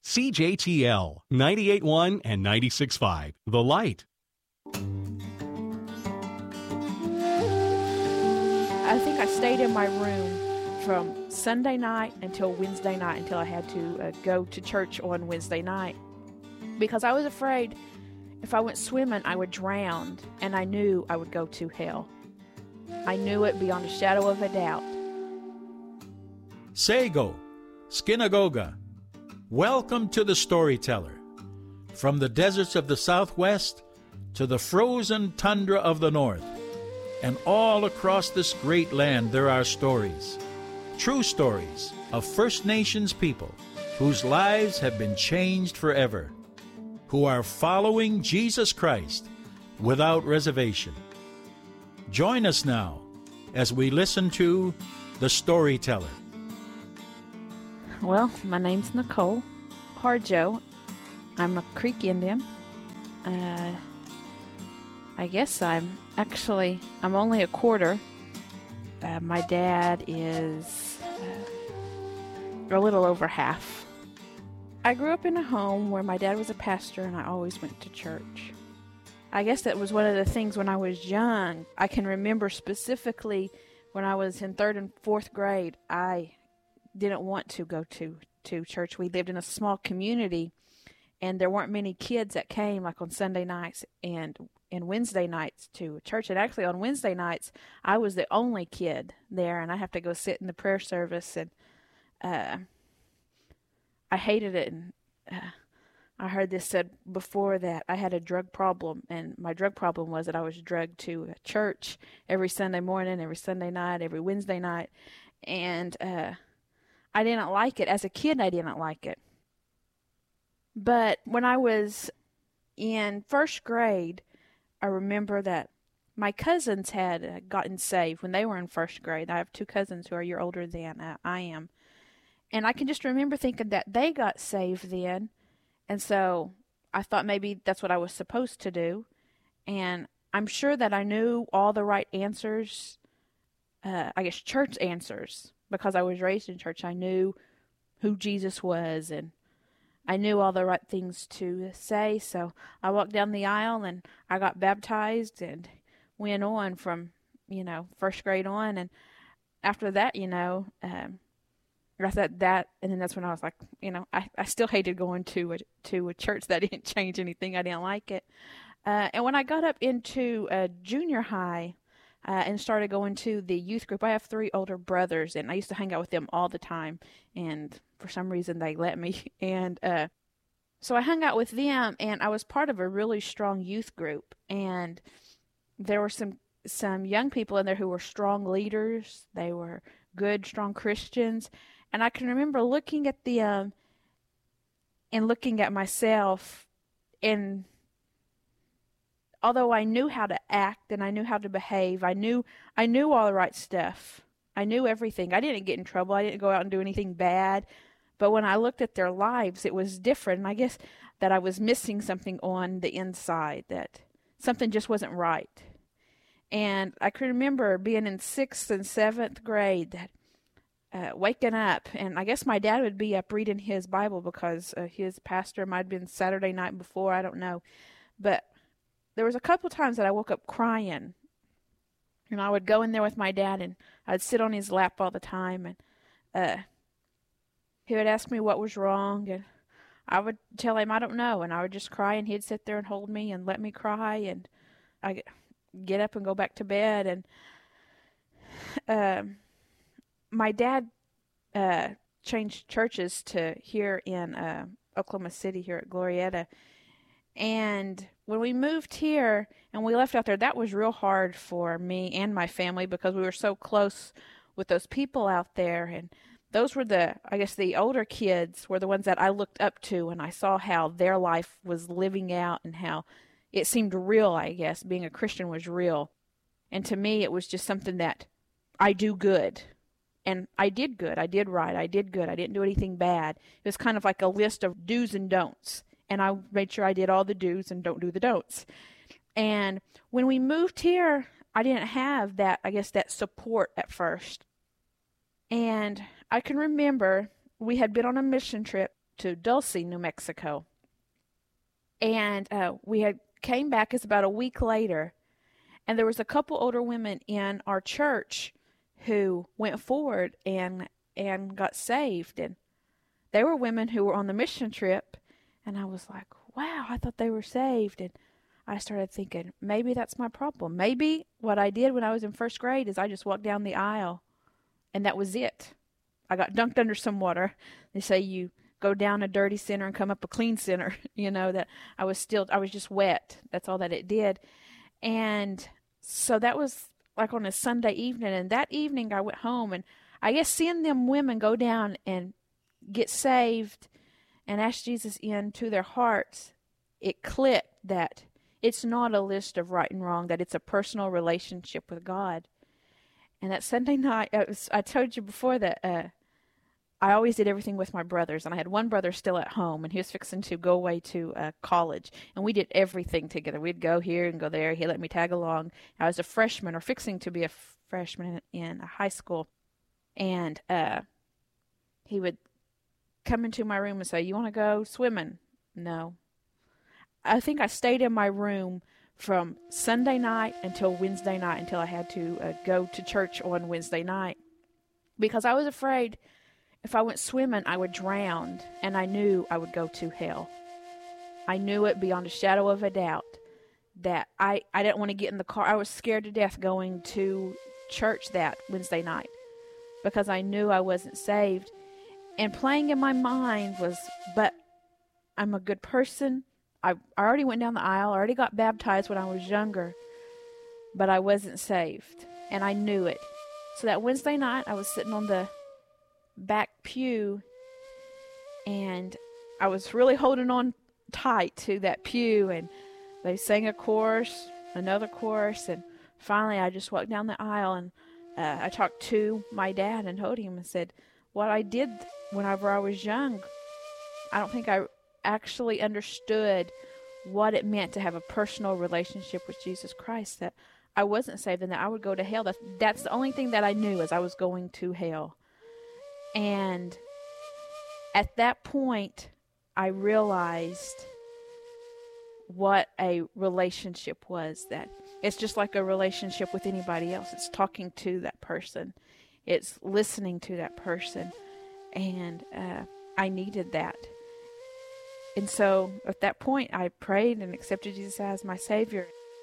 CJTL 98.1 and 96.5, The Light. I think I stayed in my room from Sunday night until Wednesday night until I had to go to church on Wednesday night because I was afraid if I went swimming I would drown, and I knew I would go to hell. I knew it beyond a shadow of a doubt. Sego, Skinagoga, welcome to the Storyteller. From the deserts of the Southwest to the frozen tundra of the North, and all across this great land there are stories, true stories of First Nations people whose lives have been changed forever, who are following Jesus Christ without reservation. Join us now as we listen to The Storyteller. Well, my name's Nicole Harjo. I'm a Creek Indian. I guess I'm only a quarter. My dad is a little over half. I grew up in a home where my dad was a pastor and I always went to church. I guess that was one of the things when I was young. I can remember specifically when I was in 3rd and 4th grade, I didn't want to go to church. We lived in a small community and there weren't many kids that came like on Sunday nights and Wednesday nights to church. And actually on Wednesday nights, I was the only kid there and I have to go sit in the prayer service, and I hated it. And I heard this said before that I had a drug problem, and my drug problem was that I was drugged to church every Sunday morning, every Sunday night, every Wednesday night. And I didn't like it. As a kid, I didn't like it. But when I was in 1st grade, I remember that my cousins had gotten saved when they were in 1st grade. I have 2 cousins who are a year older than I am. And I can just remember thinking that they got saved then. And so I thought maybe that's what I was supposed to do. And I'm sure that I knew all the right answers, I guess church answers, because I was raised in church. I knew who Jesus was and I knew all the right things to say. So I walked down the aisle and I got baptized and went on from, 1st grade on. And after that, after that, and then that's when I was like, I still hated going to a church. That didn't change anything. I didn't like it. And when I got up into junior high and started going to the youth group, I have 3 older brothers, and I used to hang out with them all the time. And for some reason, they let me. And so I hung out with them, and I was part of a really strong youth group. And there were some young people in there who were strong leaders. They were good, strong Christians. And I can remember looking at them and looking at myself, and although I knew how to act and I knew how to behave, I knew all the right stuff. I knew everything. I didn't get in trouble. I didn't go out and do anything bad. But when I looked at their lives, it was different. And I guess that I was missing something on the inside, that something just wasn't right. And I can remember being in 6th and 7th grade, that waking up, and I guess my dad would be up reading his Bible because his pastor might have been Saturday night before, I don't know. But there was a couple times that I woke up crying, and I would go in there with my dad, and I'd sit on his lap all the time, and he would ask me what was wrong, and I would tell him I don't know, and I would just cry, and he'd sit there and hold me and let me cry, and I get up and go back to bed. And my dad changed churches to here in Oklahoma City, here at Glorieta. And when we moved here and we left out there, that was real hard for me and my family because we were so close with those people out there. And those were the older kids were the ones that I looked up to, and I saw how their life was living out and how it seemed real, I guess. Being a Christian was real. And to me, it was just something that I do good. And I did good. I did right. I did good. I didn't do anything bad. It was kind of like a list of do's and don'ts. And I made sure I did all the do's and don't do the don'ts. And when we moved here, I didn't have that support at first. And I can remember we had been on a mission trip to Dulce, New Mexico. And we had came back. It's about a week later, and there was a couple older women in our church who went forward and got saved. And they were women who were on the mission trip. And I was like, wow, I thought they were saved. And I started thinking, maybe that's my problem. Maybe what I did when I was in first grade is I just walked down the aisle, and that was it. I got dunked under some water. They say you go down a dirty sinner and come up a clean sinner. That I was just wet. That's all that it did. And so that was like on a Sunday evening. And that evening I went home, and I guess seeing them women go down and get saved and ask Jesus into their hearts, it clicked that it's not a list of right and wrong, that it's a personal relationship with God. And that Sunday night, I told you before that I always did everything with my brothers, and I had one brother still at home, and he was fixing to go away to college, and we did everything together. We'd go here and go there. He let me tag along. I was a freshman, or fixing to be a freshman in high school, and he would come into my room and say, "You want to go swimming?" No. I think I stayed in my room from Sunday night until Wednesday night, until I had to go to church on Wednesday night, because I was afraid if I went swimming, I would drown, and I knew I would go to hell. I knew it beyond a shadow of a doubt that I didn't want to get in the car. I was scared to death going to church that Wednesday night because I knew I wasn't saved. And playing in my mind was, but I'm a good person. I already went down the aisle, I already got baptized when I was younger, but I wasn't saved, and I knew it. So that Wednesday night, I was sitting on the back pew, and I was really holding on tight to that pew, and they sang a chorus, another chorus, and finally I just walked down the aisle, and I talked to my dad and told him and said, what I did whenever I was young, I don't think I actually understood what it meant to have a personal relationship with Jesus Christ, that I wasn't saved and that I would go to hell. That's the only thing that I knew, is I was going to hell. And at that point, I realized what a relationship was, that it's just like a relationship with anybody else. It's talking to that person. It's listening to that person. And I needed that. And so at that point, I prayed and accepted Jesus as my Savior.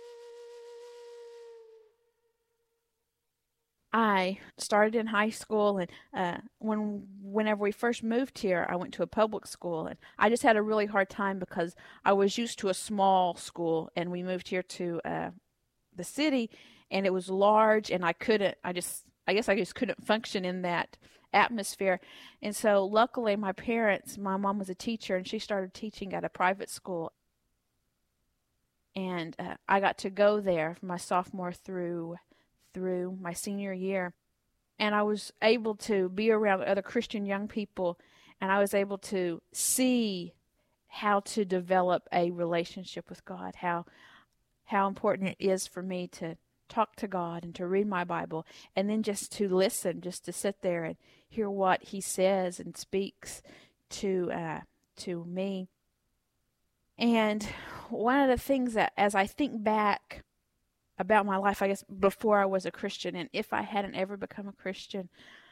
I started in high school, and whenever we first moved here, I went to a public school, and I just had a really hard time because I was used to a small school, and we moved here to the city, and it was large, and I guess I just couldn't function in that atmosphere. And so luckily my mom was a teacher, and she started teaching at a private school, and I got to go there from my sophomore through my senior year, and I was able to be around other Christian young people, and I was able to see how to develop a relationship with God, how important it is for me to talk to God and to read my Bible, and then just to listen, just to sit there and hear what He says and speaks to me. And one of the things that, as I think back about my life, I guess before I was a Christian, and if I hadn't ever become a Christian,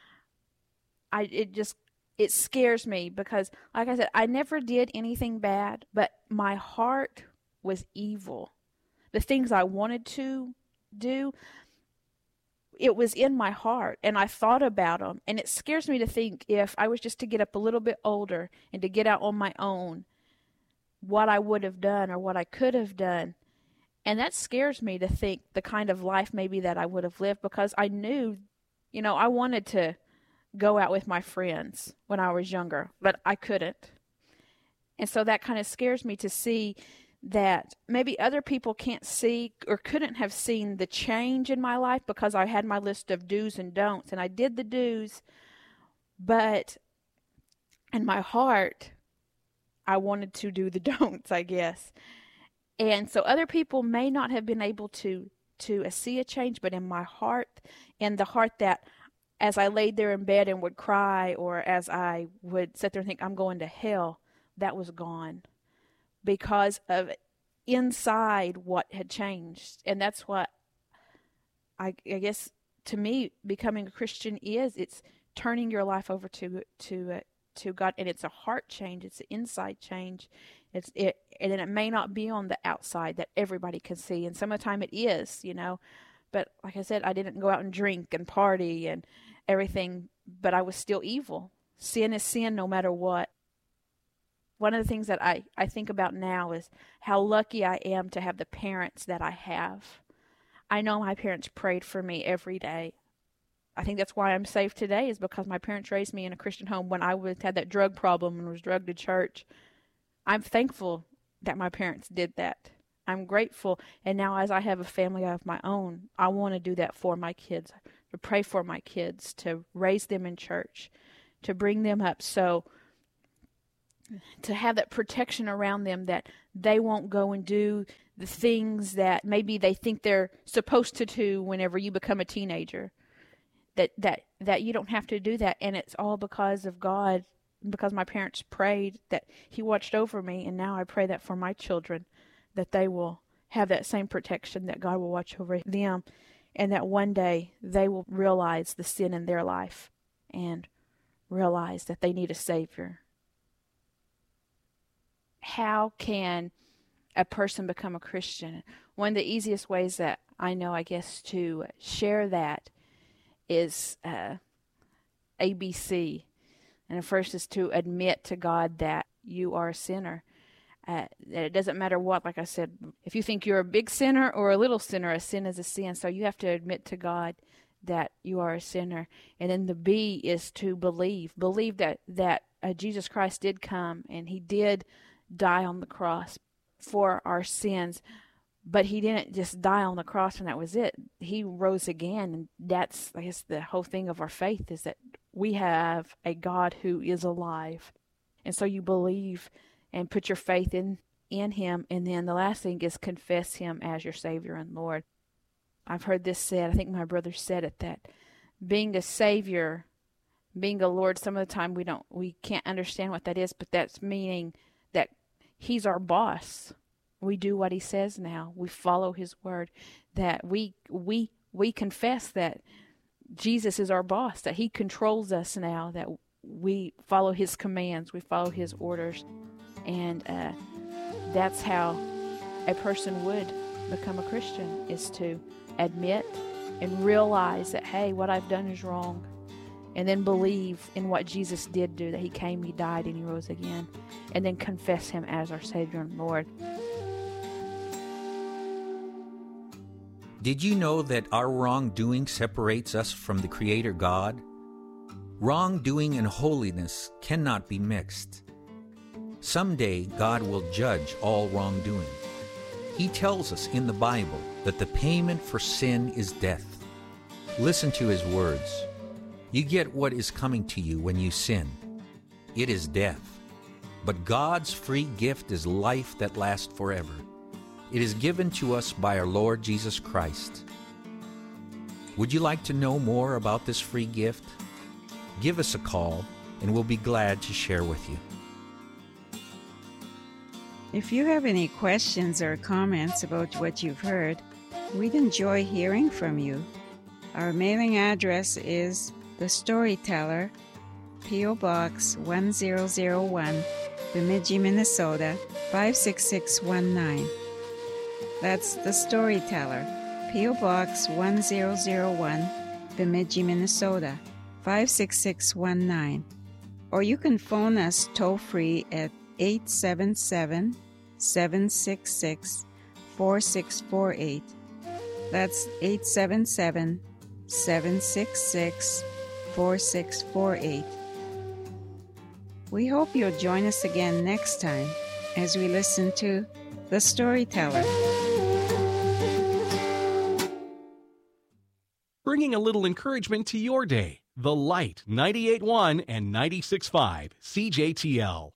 it scares me because, like I said, I never did anything bad, but my heart was evil. The things I wanted to do, it was in my heart, and I thought about them, and it scares me to think if I was just to get up a little bit older and to get out on my own, what I would have done or what I could have done. And that scares me to think the kind of life maybe that I would have lived, because I knew, I wanted to go out with my friends when I was younger, but I couldn't. And so that kind of scares me to see that maybe other people can't see or couldn't have seen the change in my life, because I had my list of do's and don'ts, and I did the do's, but in my heart, I wanted to do the don'ts, I guess. And so other people may not have been able to see a change, but in my heart, and the heart that as I laid there in bed and would cry, or as I would sit there and think, I'm going to hell, that was gone because of inside what had changed. And that's what I guess to me becoming a Christian is. It's turning your life over to God, and it's a heart change. It's an inside change. And it may not be on the outside that everybody can see, and some of the time it is, But like I said, I didn't go out and drink and party and everything, but I was still evil. Sin is sin no matter what. One of the things that I think about now is how lucky I am to have the parents that I have. I know my parents prayed for me every day. I think that's why I'm safe today, is because my parents raised me in a Christian home when I had that drug problem and was drugged to church. I'm thankful that my parents did that. I'm grateful. And now as I have a family of my own, I want to do that for my kids, to pray for my kids, to raise them in church, to bring them up. So to have that protection around them, that they won't go and do the things that maybe they think they're supposed to do whenever you become a teenager. That you don't have to do that. And it's all because of God, because my parents prayed, that He watched over me. And now I pray that for my children, that they will have that same protection, that God will watch over them, and that one day they will realize the sin in their life and realize that they need a Savior. How can a person become a Christian? One of the easiest ways that I know, I guess, to share that is ABC. And the first is to admit to God that you are a sinner. It doesn't matter what, like I said, if you think you're a big sinner or a little sinner, a sin is a sin. So you have to admit to God that you are a sinner. And then the B is to believe that Jesus Christ did come and He did die on the cross for our sins. But He didn't just die on the cross and that was it. He rose again. And that's, I guess, the whole thing of our faith, is that we have a God who is alive. And so you believe and put your faith in Him. And then the last thing is confess Him as your Savior and Lord. I've heard this said, I think my brother said it, that being a Savior, being a Lord, some of the time we can't understand what that is, but that's meaning that He's our boss. We do what He says now. We follow His word. That we confess that Jesus is our boss, that He controls us now, that we follow His commands, we follow His orders. And that's how a person would become a Christian, is to admit and realize that, hey, what I've done is wrong. And then believe in what Jesus did do, that He came, He died, and He rose again. And then confess Him as our Savior and Lord. Did you know that our wrongdoing separates us from the Creator God? Wrongdoing and holiness cannot be mixed. Someday God will judge all wrongdoing. He tells us in the Bible that the payment for sin is death. Listen to His words. You get what is coming to you when you sin. It is death. But God's free gift is life that lasts forever. It is given to us by our Lord Jesus Christ. Would you like to know more about this free gift? Give us a call and we'll be glad to share with you. If you have any questions or comments about what you've heard, we'd enjoy hearing from you. Our mailing address is The Storyteller, P.O. Box 1001, Bemidji, Minnesota 56619. That's The Storyteller, P.O. Box 1001, Bemidji, Minnesota 56619. Or you can phone us toll-free at 877-766-4648. That's 877-766-4648. We hope you'll join us again next time as we listen to The Storyteller. Bringing a little encouragement to your day. The Light, 98.1 and 96.5 CJTL.